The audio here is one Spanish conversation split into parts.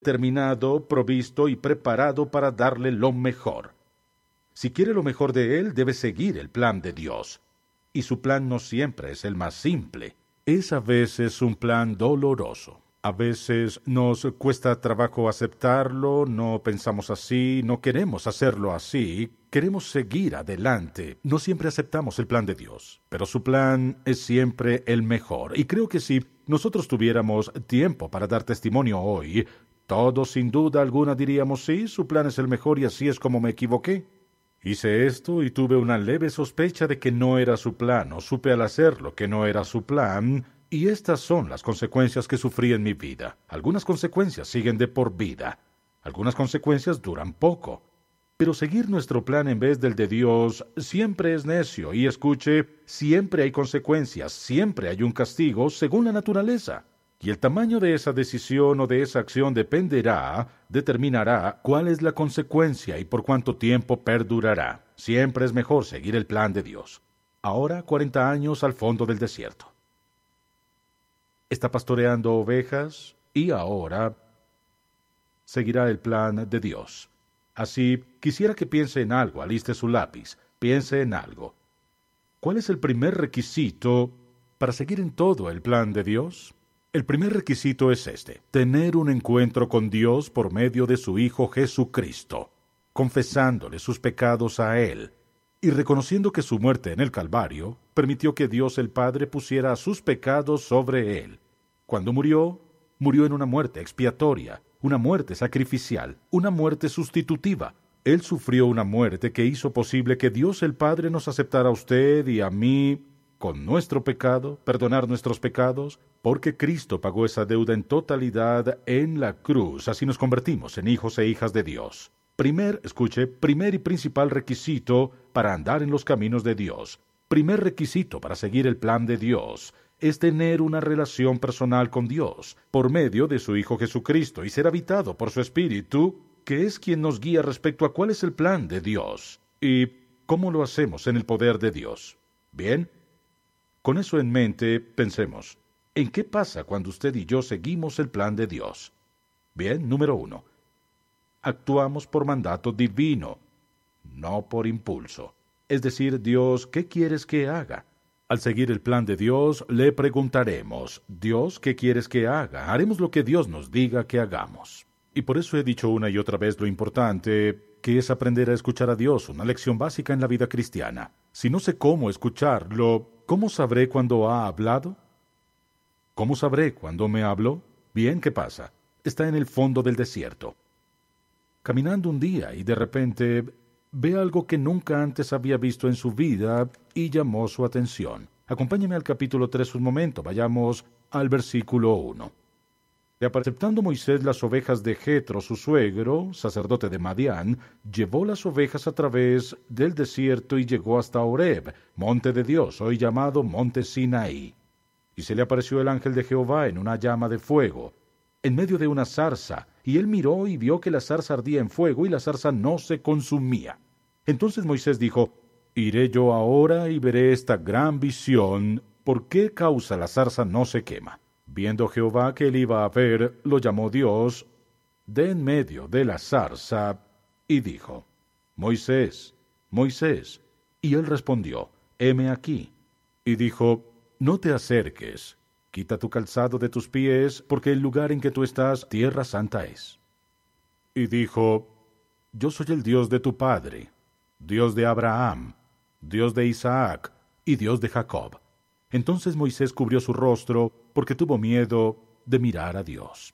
terminado, provisto y preparado para darle lo mejor. Si quiere lo mejor de él, debe seguir el plan de Dios. Y su plan no siempre es el más simple. Es a veces un plan doloroso. A veces nos cuesta trabajo aceptarlo, no pensamos así, no queremos hacerlo así, queremos seguir adelante. No siempre aceptamos el plan de Dios, pero su plan es siempre el mejor. Y creo que si nosotros tuviéramos tiempo para dar testimonio hoy, todos sin duda alguna diríamos, sí, su plan es el mejor y así es como me equivoqué. Hice esto y tuve una leve sospecha de que no era su plan, o supe al hacerlo que no era su plan, y estas son las consecuencias que sufrí en mi vida. Algunas consecuencias siguen de por vida. Algunas consecuencias duran poco. Pero seguir nuestro plan en vez del de Dios siempre es necio, y escuche, siempre hay consecuencias, siempre hay un castigo según la naturaleza. Y el tamaño de esa decisión o de esa acción determinará cuál es la consecuencia y por cuánto tiempo perdurará. Siempre es mejor seguir el plan de Dios. Ahora, 40 años al fondo del desierto. Está pastoreando ovejas y ahora seguirá el plan de Dios. Así, quisiera que piense en algo, aliste su lápiz, piense en algo. ¿Cuál es el primer requisito para seguir en todo el plan de Dios? El primer requisito es este: tener un encuentro con Dios por medio de su Hijo Jesucristo, confesándole sus pecados a Él, y reconociendo que su muerte en el Calvario permitió que Dios el Padre pusiera sus pecados sobre Él. Cuando murió, murió en una muerte expiatoria, una muerte sacrificial, una muerte sustitutiva. Él sufrió una muerte que hizo posible que Dios el Padre nos aceptara a usted y a mí con nuestro pecado, perdonar nuestros pecados, porque Cristo pagó esa deuda en totalidad en la cruz. Así nos convertimos en hijos e hijas de Dios. Primer y principal requisito para andar en los caminos de Dios. Primer requisito para seguir el plan de Dios es tener una relación personal con Dios por medio de su Hijo Jesucristo y ser habitado por su Espíritu, que es quien nos guía respecto a cuál es el plan de Dios y cómo lo hacemos en el poder de Dios. Bien, con eso en mente, pensemos, ¿en qué pasa cuando usted y yo seguimos el plan de Dios? Bien, número 1. Actuamos por mandato divino, no por impulso. Es decir, Dios, ¿qué quieres que haga? Al seguir el plan de Dios, le preguntaremos, Dios, ¿qué quieres que haga? Haremos lo que Dios nos diga que hagamos. Y por eso he dicho una y otra vez lo importante que es aprender a escuchar a Dios, una lección básica en la vida cristiana. Si no sé cómo escucharlo, ¿cómo sabré cuándo ha hablado? ¿Cómo sabré cuándo me habló? Bien, ¿qué pasa? Está en el fondo del desierto, caminando un día y de repente ve algo que nunca antes había visto en su vida y llamó su atención. Acompáñeme al capítulo 3 un momento, vayamos al versículo 1. Aceptando Moisés las ovejas de Jetro, su suegro, sacerdote de Madián, llevó las ovejas a través del desierto y llegó hasta Horeb, monte de Dios, hoy llamado monte Sinaí. Y se le apareció el ángel de Jehová en una llama de fuego, en medio de una zarza, y él miró y vio que la zarza ardía en fuego y la zarza no se consumía. Entonces Moisés dijo, iré yo ahora y veré esta gran visión, ¿por qué causa la zarza no se quema? Viendo Jehová que él iba a ver, lo llamó Dios de en medio de la zarza, y dijo, Moisés, Moisés. Y él respondió, heme aquí. Y dijo, no te acerques, quita tu calzado de tus pies, porque el lugar en que tú estás, tierra santa es. Y dijo, yo soy el Dios de tu padre, Dios de Abraham, Dios de Isaac, y Dios de Jacob. Entonces Moisés cubrió su rostro, porque tuvo miedo de mirar a Dios.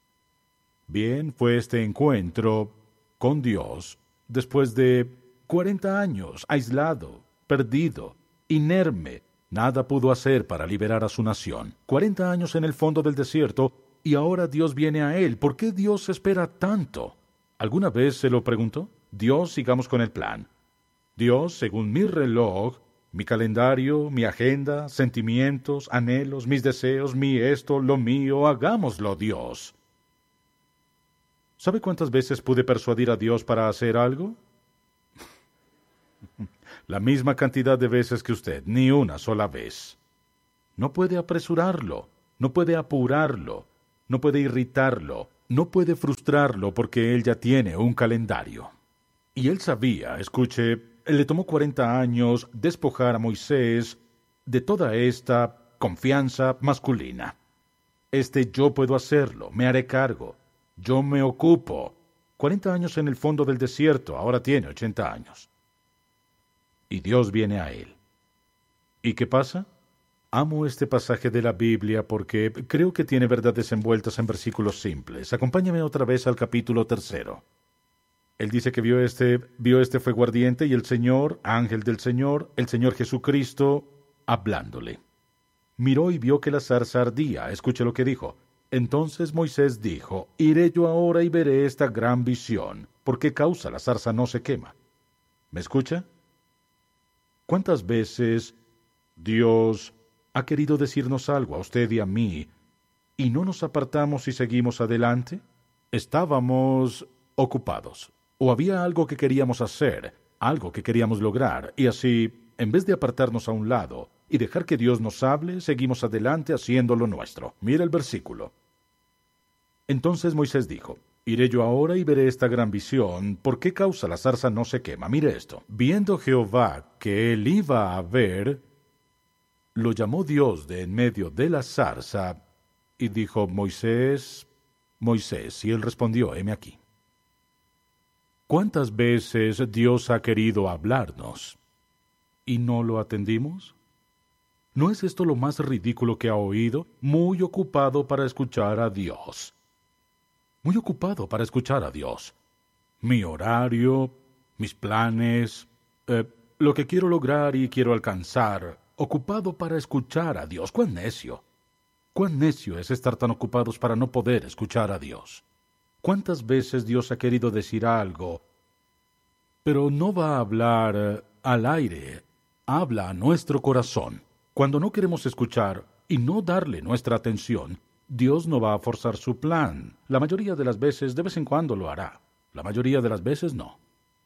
Bien, fue este encuentro con Dios, después de 40 años, aislado, perdido, inerme, nada pudo hacer para liberar a su nación. 40 años en el fondo del desierto, y ahora Dios viene a él. ¿Por qué Dios espera tanto? ¿Alguna vez se lo preguntó? Dios, sigamos con el plan. Dios, según mi reloj, mi calendario, mi agenda, sentimientos, anhelos, mis deseos, mi esto, lo mío, hagámoslo, Dios. ¿Sabe cuántas veces pude persuadir a Dios para hacer algo? La misma cantidad de veces que usted, ni una sola vez. No puede apresurarlo, no puede apurarlo, no puede irritarlo, no puede frustrarlo porque él ya tiene un calendario. Y él sabía, escuche, le tomó 40 años despojar a Moisés de toda esta confianza masculina. Yo puedo hacerlo, me haré cargo, yo me ocupo. 40 años en el fondo del desierto, ahora tiene 80 años. Y Dios viene a él. ¿Y qué pasa? Amo este pasaje de la Biblia porque creo que tiene verdades envueltas en versículos simples. Acompáñame otra vez al capítulo 3. Él dice que vio este fuego ardiente y el Señor, ángel del Señor, el Señor Jesucristo, hablándole. Miró y vio que la zarza ardía. Escuche lo que dijo. Entonces Moisés dijo, iré yo ahora y veré esta gran visión. ¿Por qué causa la zarza no se quema? ¿Me escucha? ¿Cuántas veces Dios ha querido decirnos algo a usted y a mí y no nos apartamos y seguimos adelante? Estábamos ocupados, o había algo que queríamos hacer, algo que queríamos lograr, y así, en vez de apartarnos a un lado y dejar que Dios nos hable, seguimos adelante haciendo lo nuestro. Mira el versículo. Entonces Moisés dijo, iré yo ahora y veré esta gran visión. ¿Por qué causa la zarza no se quema? Mire esto. Viendo Jehová que él iba a ver, lo llamó Dios de en medio de la zarza y dijo, Moisés, Moisés. Y él respondió, heme aquí. ¿Cuántas veces Dios ha querido hablarnos y no lo atendimos? ¿No es esto lo más ridículo que ha oído? Muy ocupado para escuchar a Dios. Muy ocupado para escuchar a Dios. Mi horario, mis planes, lo que quiero lograr y quiero alcanzar. Ocupado para escuchar a Dios. ¡Cuán necio! ¡Cuán necio es estar tan ocupados para no poder escuchar a Dios! ¿Cuántas veces Dios ha querido decir algo, pero no va a hablar al aire? Habla a nuestro corazón. Cuando no queremos escuchar y no darle nuestra atención, Dios no va a forzar su plan. La mayoría de las veces, de vez en cuando lo hará. La mayoría de las veces no.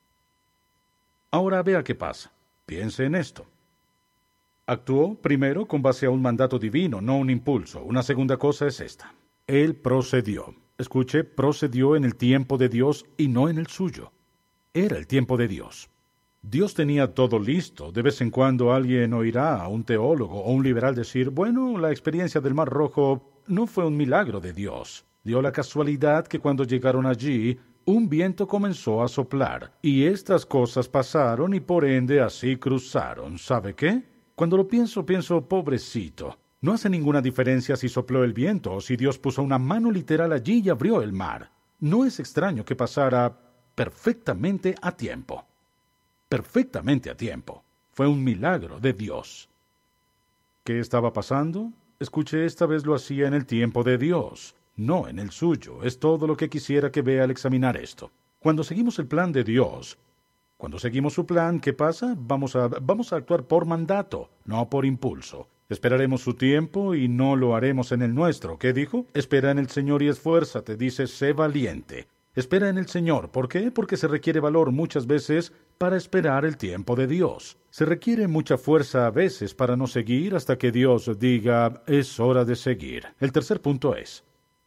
Ahora vea qué pasa. Piense en esto. Actuó primero con base a un mandato divino, no un impulso. Una segunda cosa es esta. Él procedió. Escuche, procedió en el tiempo de Dios y no en el suyo. Era el tiempo de Dios. Dios tenía todo listo. De vez en cuando alguien oirá a un teólogo o un liberal decir, bueno, la experiencia del Mar Rojo no fue un milagro de Dios. Dio la casualidad que cuando llegaron allí, un viento comenzó a soplar, y estas cosas pasaron y por ende así cruzaron. ¿Sabe qué? Cuando lo pienso, pobrecito. No hace ninguna diferencia si sopló el viento o si Dios puso una mano literal allí y abrió el mar. No es extraño que pasara perfectamente a tiempo. Perfectamente a tiempo. Fue un milagro de Dios. ¿Qué estaba pasando? Escuche, esta vez lo hacía en el tiempo de Dios, no en el suyo. Es todo lo que quisiera que vea al examinar esto. Cuando seguimos el plan de Dios, cuando seguimos su plan, ¿qué pasa? Vamos a actuar por mandato, no por impulso. Esperaremos su tiempo y no lo haremos en el nuestro. ¿Qué dijo? Espera en el Señor y esfuérzate. Dice, sé valiente. Espera en el Señor. ¿Por qué? Porque se requiere valor muchas veces para esperar el tiempo de Dios. Se requiere mucha fuerza a veces para no seguir hasta que Dios diga, es hora de seguir. El tercer punto es,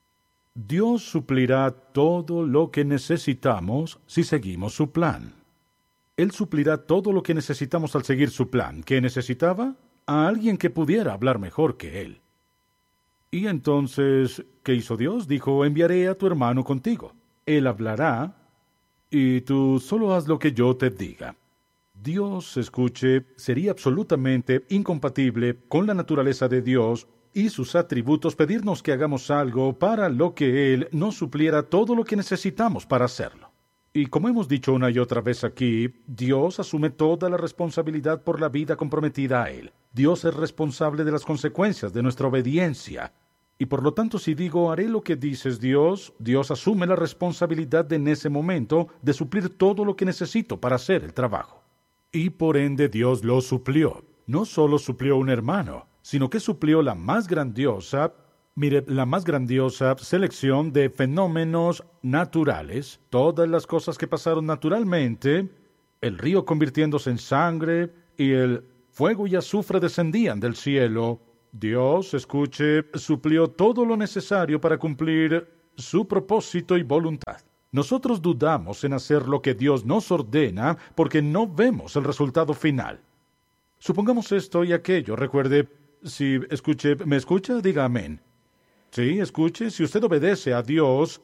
Dios suplirá todo lo que necesitamos si seguimos su plan. Él suplirá todo lo que necesitamos al seguir su plan. ¿Qué necesitaba? A alguien que pudiera hablar mejor que él. Y entonces, ¿qué hizo Dios? Dijo, enviaré a tu hermano contigo. Él hablará, y tú solo haz lo que yo te diga. Dios, escuche, sería absolutamente incompatible con la naturaleza de Dios y sus atributos pedirnos que hagamos algo para lo que Él nos supliera todo lo que necesitamos para hacerlo. Y como hemos dicho una y otra vez aquí, Dios asume toda la responsabilidad por la vida comprometida a Él. Dios es responsable de las consecuencias de nuestra obediencia. Y por lo tanto, si digo, haré lo que dices Dios, Dios asume la responsabilidad en ese momento de suplir todo lo que necesito para hacer el trabajo. Y por ende Dios lo suplió. No solo suplió un hermano, sino que suplió la más grandiosa selección de fenómenos naturales, todas las cosas que pasaron naturalmente, el río convirtiéndose en sangre y el fuego y azufre descendían del cielo. Dios, escuche, suplió todo lo necesario para cumplir su propósito y voluntad. Nosotros dudamos en hacer lo que Dios nos ordena porque no vemos el resultado final. Supongamos esto y aquello. Recuerde, ¿me escucha? Diga amén. Sí, escuche, si usted obedece a Dios,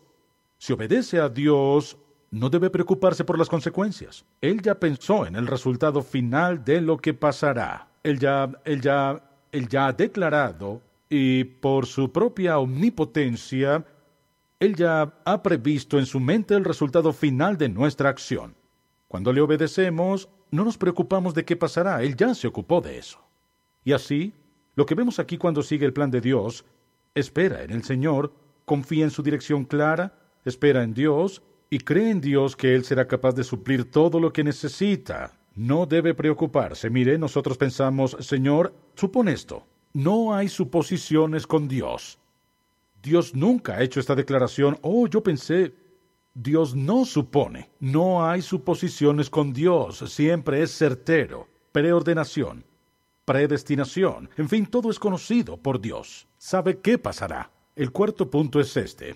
no debe preocuparse por las consecuencias. Él ya pensó en el resultado final de lo que pasará. Él ya ha declarado, y por su propia omnipotencia, Él ya ha previsto en su mente el resultado final de nuestra acción. Cuando le obedecemos, no nos preocupamos de qué pasará. Él ya se ocupó de eso. Y así, lo que vemos aquí cuando sigue el plan de Dios, espera en el Señor, confía en su dirección clara, espera en Dios y cree en Dios que Él será capaz de suplir todo lo que necesita. No debe preocuparse. Mire, nosotros pensamos, Señor, supone esto. No hay suposiciones con Dios. Dios nunca ha hecho esta declaración. Yo pensé. Dios no supone. No hay suposiciones con Dios. Siempre es certero. Preordenación. Predestinación. En fin, todo es conocido por Dios. Sabe qué pasará. El cuarto punto es este.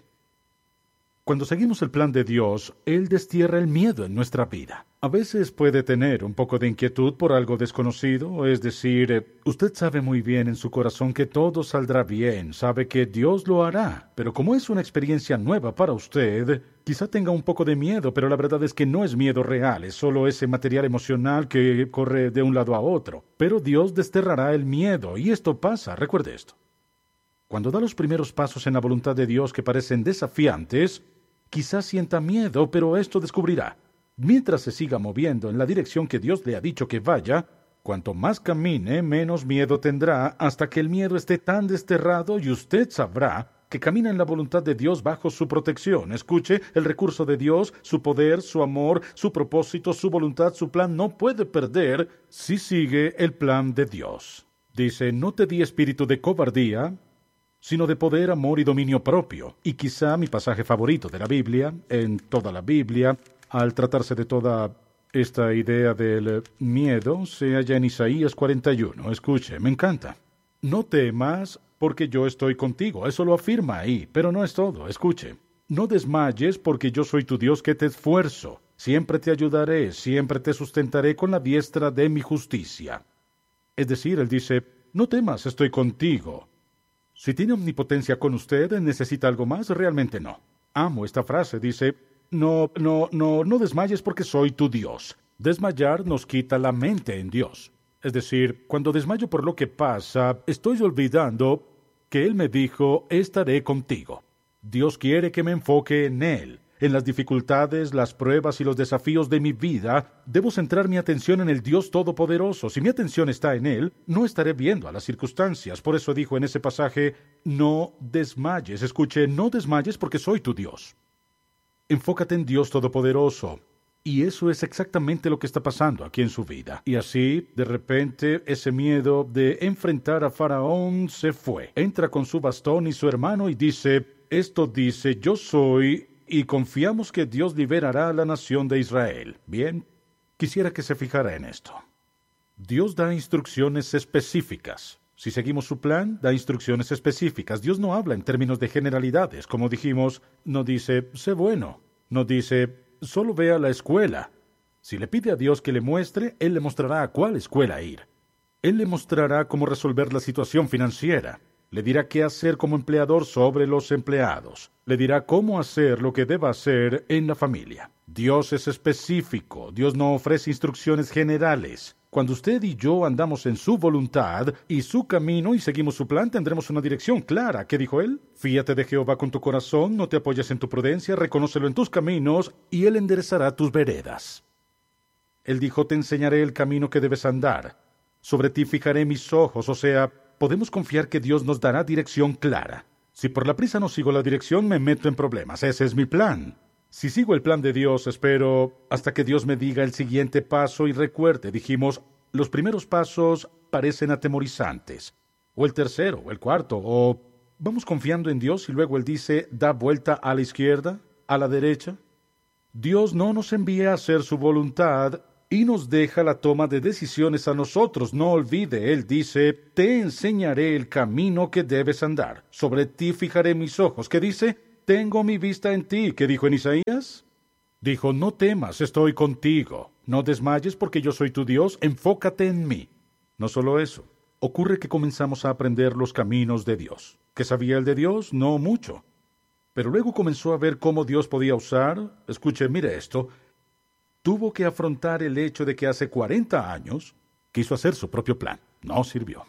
Cuando seguimos el plan de Dios, Él destierra el miedo en nuestra vida. A veces puede tener un poco de inquietud por algo desconocido, es decir, usted sabe muy bien en su corazón que todo saldrá bien, sabe que Dios lo hará, pero como es una experiencia nueva para usted, quizá tenga un poco de miedo, pero la verdad es que no es miedo real, es solo ese material emocional que corre de un lado a otro. Pero Dios desterrará el miedo, y esto pasa, recuerde esto. Cuando da los primeros pasos en la voluntad de Dios que parecen desafiantes, quizás sienta miedo, pero esto descubrirá. Mientras se siga moviendo en la dirección que Dios le ha dicho que vaya, cuanto más camine, menos miedo tendrá, hasta que el miedo esté tan desterrado y usted sabrá que camina en la voluntad de Dios bajo su protección. Escuche, el recurso de Dios, su poder, su amor, su propósito, su voluntad, su plan no puede perder si sigue el plan de Dios. Dice, no te di espíritu de cobardía, sino de poder, amor y dominio propio. Y quizá mi pasaje favorito de la Biblia, en toda la Biblia, al tratarse de toda esta idea del miedo, se halla en Isaías 41. Escuche, me encanta. No temas, porque yo estoy contigo. Eso lo afirma ahí, pero no es todo. Escuche. No desmayes, porque yo soy tu Dios que te esfuerzo. Siempre te ayudaré, siempre te sustentaré con la diestra de mi justicia. Es decir, él dice, no temas, estoy contigo. Si tiene omnipotencia con usted, ¿necesita algo más? Realmente no. Amo esta frase, dice, no desmayes porque soy tu Dios. Desmayar nos quita la mente en Dios. Es decir, cuando desmayo por lo que pasa, estoy olvidando que Él me dijo, estaré contigo. Dios quiere que me enfoque en Él. En las dificultades, las pruebas y los desafíos de mi vida, debo centrar mi atención en el Dios Todopoderoso. Si mi atención está en Él, no estaré viendo a las circunstancias. Por eso dijo en ese pasaje, no desmayes. Escuche, no desmayes porque soy tu Dios. Enfócate en Dios Todopoderoso. Y eso es exactamente lo que está pasando aquí en su vida. Y así, de repente, ese miedo de enfrentar a Faraón se fue. Entra con su bastón y su hermano y dice, esto dice, yo soy... Y confiamos que Dios liberará a la nación de Israel. Bien, quisiera que se fijara en esto. Dios da instrucciones específicas. Si seguimos su plan, da instrucciones específicas. Dios no habla en términos de generalidades. Como dijimos, no dice, sé bueno. No dice, solo ve a la escuela. Si le pide a Dios que le muestre, Él le mostrará a cuál escuela ir. Él le mostrará cómo resolver la situación financiera. Le dirá qué hacer como empleador sobre los empleados. Le dirá cómo hacer lo que deba hacer en la familia. Dios es específico. Dios no ofrece instrucciones generales. Cuando usted y yo andamos en su voluntad y su camino y seguimos su plan, tendremos una dirección clara. ¿Qué dijo Él? Fíate de Jehová con tu corazón, no te apoyes en tu prudencia, reconócelo en tus caminos y Él enderezará tus veredas. Él dijo, te enseñaré el camino que debes andar. Sobre ti fijaré mis ojos, o sea, podemos confiar que Dios nos dará dirección clara. Si por la prisa no sigo la dirección, me meto en problemas. Ese es mi plan. Si sigo el plan de Dios, espero hasta que Dios me diga el siguiente paso y recuerde, dijimos, los primeros pasos parecen atemorizantes. O el tercero, o el cuarto, o vamos confiando en Dios y luego Él dice, da vuelta a la izquierda, a la derecha. Dios no nos envía a hacer su voluntad y nos deja la toma de decisiones a nosotros. No olvide, Él dice, te enseñaré el camino que debes andar. Sobre ti fijaré mis ojos. ¿Qué dice? tengo mi vista en ti. ¿Qué dijo en Isaías? Dijo, no temas, estoy contigo. No desmayes porque yo soy tu Dios, enfócate en mí. No solo eso, ocurre que comenzamos a aprender los caminos de Dios. ¿Qué sabía el de Dios? No mucho. Pero luego comenzó a ver cómo Dios podía usar, escuche, mire esto, tuvo que afrontar el hecho de que hace 40 años quiso hacer su propio plan. No sirvió.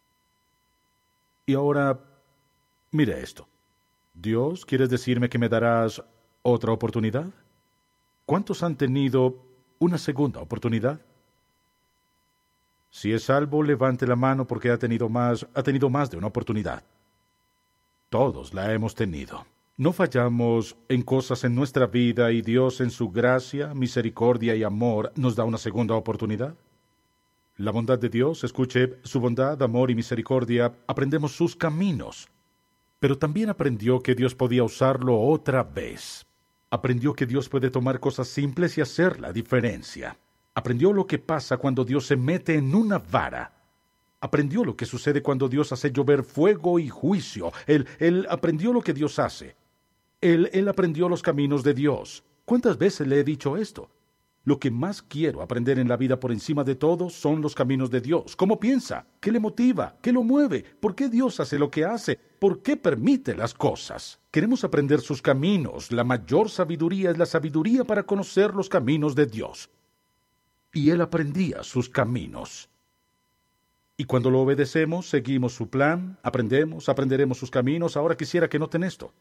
Y ahora, mire esto. Dios, ¿quieres decirme que me darás otra oportunidad? ¿Cuántos han tenido una segunda oportunidad? Si es salvo, levante la mano porque ha tenido más de una oportunidad. Todos la hemos tenido. No fallamos en cosas en nuestra vida y Dios en su gracia, misericordia y amor nos da una segunda oportunidad. La bondad de Dios, escuche, su bondad, amor y misericordia, aprendemos sus caminos. Pero también aprendió que Dios podía usarlo otra vez. Aprendió que Dios puede tomar cosas simples y hacer la diferencia. Aprendió lo que pasa cuando Dios se mete en una vara. Aprendió lo que sucede cuando Dios hace llover fuego y juicio. Él aprendió lo que Dios hace. Él aprendió los caminos de Dios. ¿Cuántas veces le he dicho esto? Lo que más quiero aprender en la vida por encima de todo son los caminos de Dios. ¿Cómo piensa? ¿Qué le motiva? ¿Qué lo mueve? ¿Por qué Dios hace lo que hace? ¿Por qué permite las cosas? Queremos aprender sus caminos. La mayor sabiduría es la sabiduría para conocer los caminos de Dios. Y él aprendía sus caminos. Y cuando lo obedecemos, seguimos su plan, aprenderemos sus caminos. Ahora quisiera que noten esto.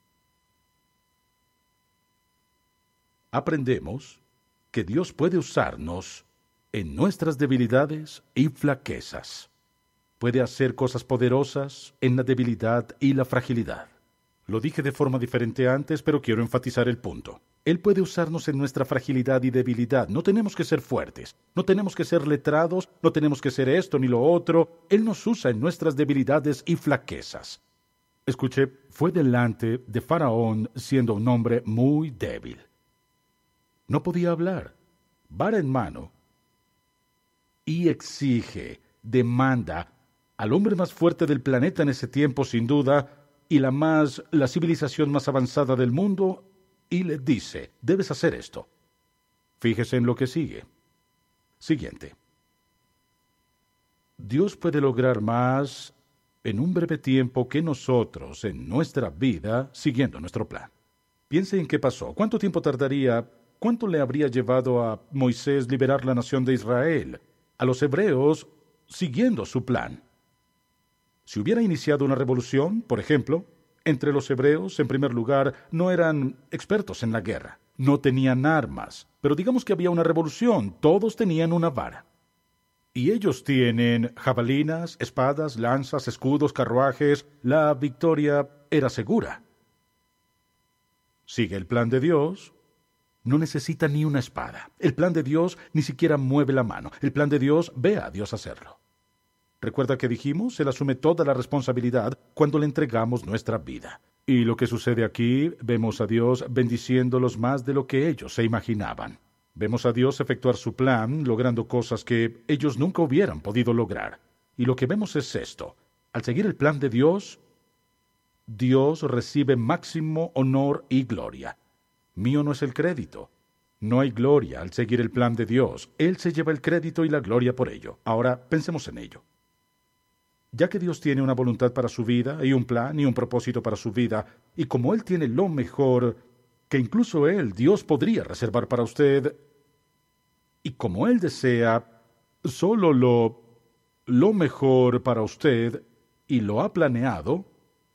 Aprendemos que Dios puede usarnos en nuestras debilidades y flaquezas. Puede hacer cosas poderosas en la debilidad y la fragilidad. Lo dije de forma diferente antes, pero quiero enfatizar el punto. Él puede usarnos en nuestra fragilidad y debilidad. No tenemos que ser fuertes, no tenemos que ser letrados, no tenemos que ser esto ni lo otro. Él nos usa en nuestras debilidades y flaquezas. Escuche, fue delante de Faraón siendo un hombre muy débil. No podía hablar, vara en mano, y exige, demanda al hombre más fuerte del planeta en ese tiempo, sin duda, y la civilización más avanzada del mundo, y le dice, debes hacer esto. Fíjese en lo que sigue. Siguiente. Dios puede lograr más en un breve tiempo que nosotros en nuestra vida siguiendo nuestro plan. Piense en qué pasó. ¿Cuánto le habría llevado a Moisés liberar la nación de Israel? A los hebreos siguiendo su plan. Si hubiera iniciado una revolución, por ejemplo, entre los hebreos, en primer lugar, no eran expertos en la guerra, no tenían armas, pero digamos que había una revolución, todos tenían una vara. Y ellos tienen jabalinas, espadas, lanzas, escudos, carruajes, la victoria era segura. Sigue el plan de Dios. No necesita ni una espada. El plan de Dios ni siquiera mueve la mano. El plan de Dios ve a Dios hacerlo. ¿Recuerda que dijimos? Él asume toda la responsabilidad cuando le entregamos nuestra vida. Y lo que sucede aquí, vemos a Dios bendiciéndolos más de lo que ellos se imaginaban. Vemos a Dios efectuar su plan, logrando cosas que ellos nunca hubieran podido lograr. Y lo que vemos es esto. Al seguir el plan de Dios, Dios recibe máximo honor y gloria. Mío no es el crédito. No hay gloria al seguir el plan de Dios. Él se lleva el crédito y la gloria por ello. Ahora, pensemos en ello. Ya que Dios tiene una voluntad para su vida, y un plan y un propósito para su vida, y como Él tiene lo mejor, que incluso Dios podría reservar para usted, y como Él desea solo lo mejor para usted, y lo ha planeado,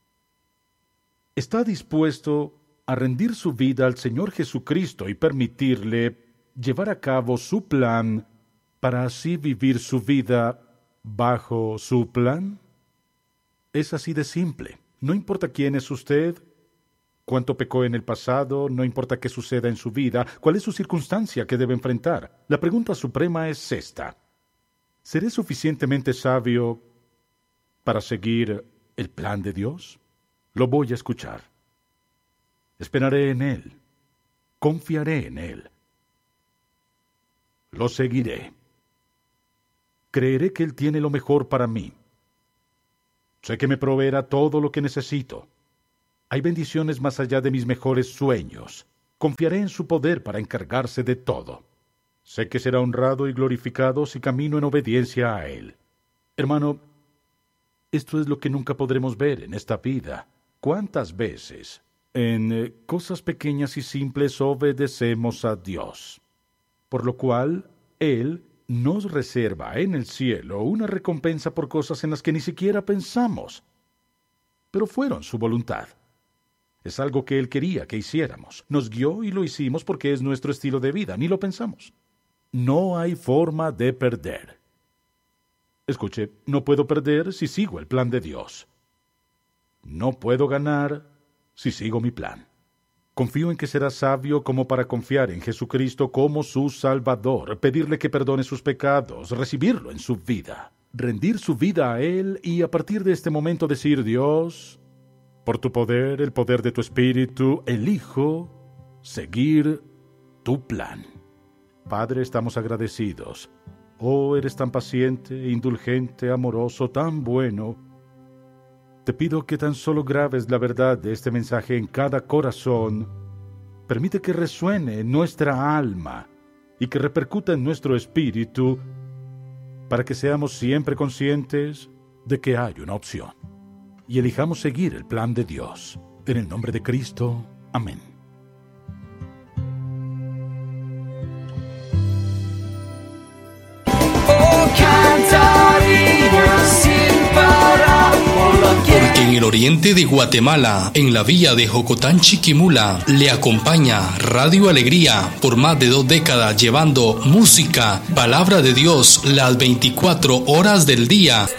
está dispuesto a rendir su vida al Señor Jesucristo y permitirle llevar a cabo su plan para así vivir su vida bajo su plan. Es así de simple. No importa quién es usted, cuánto pecó en el pasado, no importa qué suceda en su vida, cuál es su circunstancia que debe enfrentar. La pregunta suprema es esta: ¿seré suficientemente sabio para seguir el plan de Dios? Lo voy a escuchar. Esperaré en Él. Confiaré en Él. Lo seguiré. Creeré que Él tiene lo mejor para mí. Sé que me proveerá todo lo que necesito. Hay bendiciones más allá de mis mejores sueños. Confiaré en su poder para encargarse de todo. Sé que será honrado y glorificado si camino en obediencia a Él. Hermano, esto es lo que nunca podremos ver en esta vida. ¿Cuántas veces en cosas pequeñas y simples obedecemos a Dios? Por lo cual, Él nos reserva en el cielo una recompensa por cosas en las que ni siquiera pensamos, pero fueron su voluntad. Es algo que Él quería que hiciéramos. Nos guió y lo hicimos porque es nuestro estilo de vida, ni lo pensamos. No hay forma de perder. Escuche, no puedo perder si sigo el plan de Dios. No puedo ganar si sigo mi plan. Confío en que será sabio como para confiar en Jesucristo como su Salvador, pedirle que perdone sus pecados, recibirlo en su vida, rendir su vida a Él y a partir de este momento decir: Dios, por tu poder, el poder de tu Espíritu, elijo seguir tu plan. Padre, estamos agradecidos. Oh, eres tan paciente, indulgente, amoroso, tan bueno. Te pido que tan solo grabes la verdad de este mensaje en cada corazón. Permite que resuene en nuestra alma y que repercuta en nuestro espíritu para que seamos siempre conscientes de que hay una opción y elijamos seguir el plan de Dios. En el nombre de Cristo. Amén. Porque en el oriente de Guatemala, en la villa de Jocotán, Chiquimula, le acompaña Radio Alegría por más de 2 décadas, llevando música, palabra de Dios, las 24 horas del día.